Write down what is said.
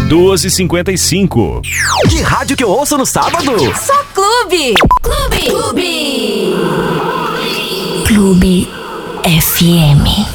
2h55. Que rádio que eu ouço no sábado? Só Clube. Clube FM.